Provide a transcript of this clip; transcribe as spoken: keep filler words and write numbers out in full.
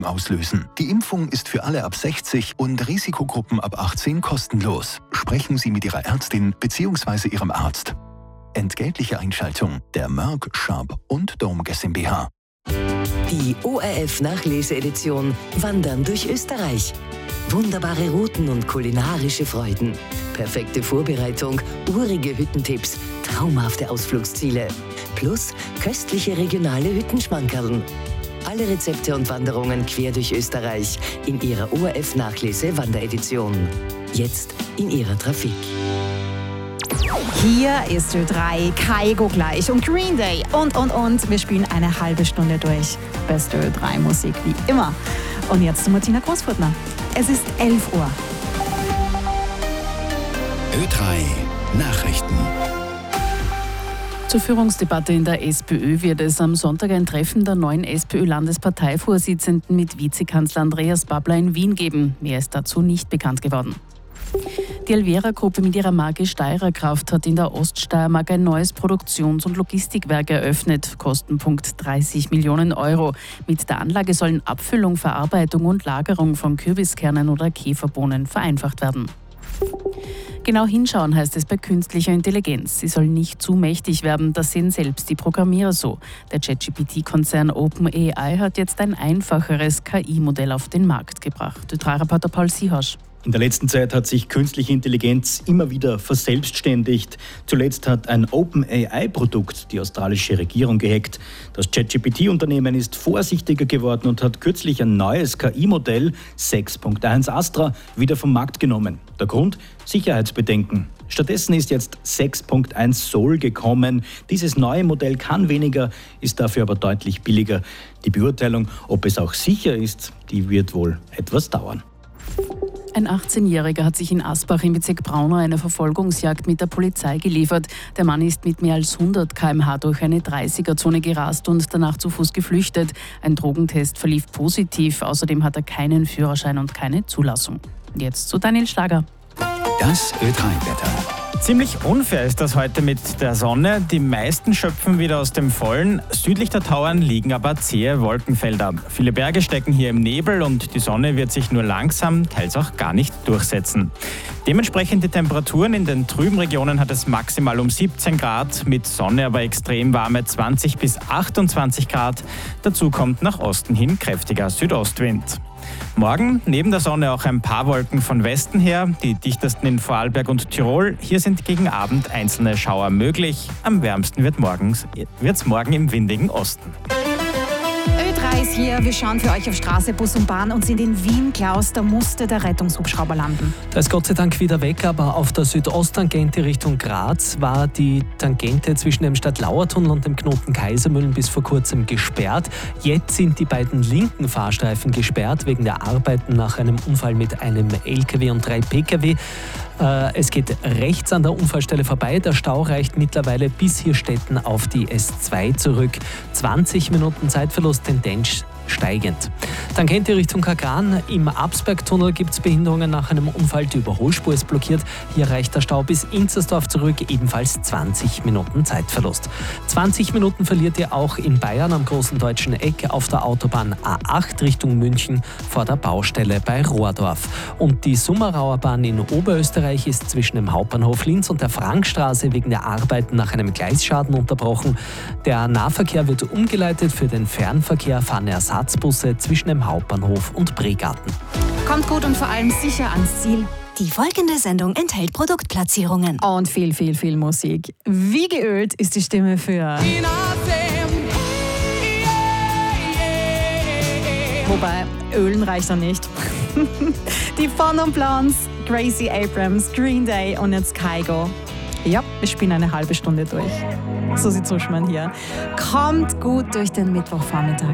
auslösen. Die Impfung ist für alle ab sechzig und Risikogruppen ab achtzehn kostenlos. Sprechen Sie mit Ihrer Ärztin bzw. Ihrem Arzt. Entgeltliche Einschaltung der Merck, Sharp und Dome GmbH. Die O R F-Nachlese-Edition Wandern durch Österreich. Wunderbare Routen und kulinarische Freuden. Perfekte Vorbereitung, urige Hüttentipps, traumhafte Ausflugsziele. Plus köstliche regionale Hüttenschmankerln. Alle Rezepte und Wanderungen quer durch Österreich in ihrer O R F-Nachlese-Wanderedition. Jetzt in ihrer Trafik. Hier ist Ö drei, Kaigo gleich und Green Day und, und, und. Wir spielen eine halbe Stunde durch. Beste Ö drei Musik wie immer. Und jetzt zu Martina Großfurtner. Es ist elf Uhr. Ö drei Nachrichten. Zur Führungsdebatte in der SPÖ wird es am Sonntag ein Treffen der neuen SPÖ-Landesparteivorsitzenden mit Vizekanzler Andreas Babler in Wien geben. Mehr ist dazu nicht bekannt geworden. Die Alvera-Gruppe mit ihrer Marke Steirer Kraft hat in der Oststeiermark ein neues Produktions- und Logistikwerk eröffnet. Kostenpunkt dreißig Millionen Euro. Mit der Anlage sollen Abfüllung, Verarbeitung und Lagerung von Kürbiskernen oder Käferbohnen vereinfacht werden. Genau hinschauen heißt es bei künstlicher Intelligenz. Sie soll nicht zu mächtig werden, das sehen selbst die Programmierer so. Der ChatGPT-Konzern OpenAI hat jetzt ein einfacheres K I-Modell auf den Markt gebracht. Ö drei Reporter Paul Siehasch. In der letzten Zeit hat sich künstliche Intelligenz immer wieder verselbstständigt. Zuletzt hat ein OpenAI-Produkt die australische Regierung gehackt. Das ChatGPT-Unternehmen ist vorsichtiger geworden und hat kürzlich ein neues K I-Modell sechs Punkt eins Astra wieder vom Markt genommen. Der Grund? Sicherheitsbedenken. Stattdessen ist jetzt sechs Punkt eins Sol gekommen. Dieses neue Modell kann weniger, ist dafür aber deutlich billiger. Die Beurteilung, ob es auch sicher ist, die wird wohl etwas dauern. Ein achtzehnjähriger hat sich in Asbach im Bezirk Braunau einer Verfolgungsjagd mit der Polizei geliefert. Der Mann ist mit mehr als hundert Kilometer pro Stunde durch eine dreißiger-Zone gerast und danach zu Fuß geflüchtet. Ein Drogentest verlief positiv. Außerdem hat er keinen Führerschein und keine Zulassung. Jetzt zu Daniel Schlager. Das Ö drei Wetter. Ziemlich unfair ist das heute mit der Sonne. Die meisten schöpfen wieder aus dem Vollen. Südlich der Tauern liegen aber zähe Wolkenfelder. Viele Berge stecken hier im Nebel und die Sonne wird sich nur langsam, teils auch gar nicht durchsetzen. Dementsprechend die Temperaturen in den trüben Regionen hat es maximal um siebzehn Grad, mit Sonne aber extrem warme zwanzig bis achtundzwanzig Grad. Dazu kommt nach Osten hin kräftiger Südostwind. Morgen neben der Sonne auch ein paar Wolken von Westen her, die dichtesten in Vorarlberg und Tirol. Hier sind gegen Abend einzelne Schauer möglich. Am wärmsten wird es morgen im windigen Osten. Ö drei ist hier. Wir schauen für euch auf Straße, Bus und Bahn und sind in Wien. Klaus, da musste der Rettungshubschrauber landen. Da ist Gott sei Dank wieder weg, aber auf der Südosttangente Richtung Graz war die Tangente zwischen dem Stadtlauertunnel und dem Knoten Kaisermühlen bis vor kurzem gesperrt. Jetzt sind die beiden linken Fahrstreifen gesperrt wegen der Arbeiten nach einem Unfall mit einem L K W und drei P K W. Es geht rechts an der Unfallstelle vorbei. Der Stau reicht mittlerweile bis Hirstetten auf die S zwei zurück. zwanzig Minuten Zeitverlust, Tendenz steigend. Tangente Richtung Kagran. Im Absbergtunnel gibt es Behinderungen nach einem Unfall. Die Überholspur ist blockiert. Hier reicht der Stau bis Inzersdorf zurück. Ebenfalls zwanzig Minuten Zeitverlust. zwanzig Minuten verliert ihr auch in Bayern am Großen Deutschen Eck auf der Autobahn A acht Richtung München vor der Baustelle bei Rohrdorf. Und die Summerauer Bahn in Oberösterreich ist zwischen dem Hauptbahnhof Linz und der Frankstraße wegen der Arbeiten nach einem Gleisschaden unterbrochen. Der Nahverkehr wird umgeleitet. Für den Fernverkehr fahren Ersatzbusse zwischen dem Hauptbahnhof und Bregarten. Kommt gut und vor allem sicher ans Ziel. Die folgende Sendung enthält Produktplatzierungen. Und viel, viel, viel Musik. Wie geölt ist die Stimme für... Wobei, ölen reicht noch nicht. Die Fun und Blondes, Gracie Abrams, Green Day und jetzt Kaigo. Ja, wir spielen eine halbe Stunde durch. So sieht Suschmann hier. Kommt gut durch den Mittwochvormittag.